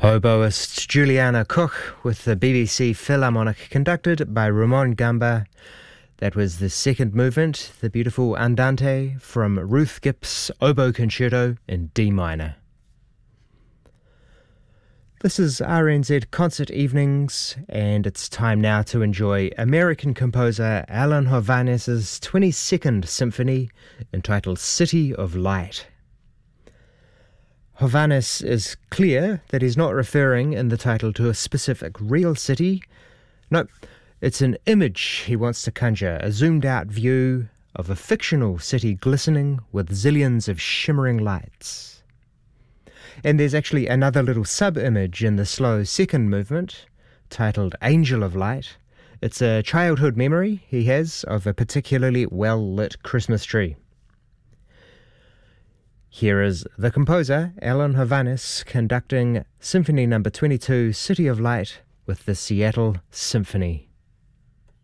Oboist Juliana Cook with the BBC Philharmonic, conducted by Ramon Gamba. That was the second movement, the beautiful Andante from Ruth Gipp's Oboe Concerto in D minor. This is RNZ Concert Evenings, and it's time now to enjoy American composer Alan Hovhaness' 22nd Symphony, entitled City of Light. Hovhaness is clear that he's not referring in the title to a specific real city. No, it's an image he wants to conjure, a zoomed-out view of a fictional city glistening with zillions of shimmering lights. And there's actually another little sub-image in the slow second movement, titled Angel of Light. It's a childhood memory he has of a particularly well-lit Christmas tree. Here is the composer, Alan Hovhaness, conducting Symphony No. 22, City of Light, with the Seattle Symphony.